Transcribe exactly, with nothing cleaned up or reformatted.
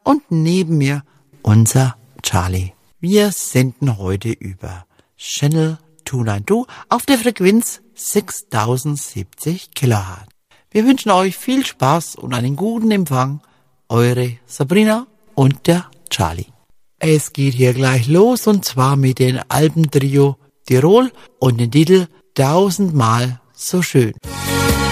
und neben mir unser Charlie. Wir senden heute über Channel zweihundertzweiundneunzig auf der Frequenz sechstausendsiebzig Kilohertz. Wir wünschen euch viel Spaß und einen guten Empfang. Eure Sabrina und der Charlie. Es geht hier gleich los und zwar mit dem Alpentrio Tirol und den Titel Tausendmal so schön.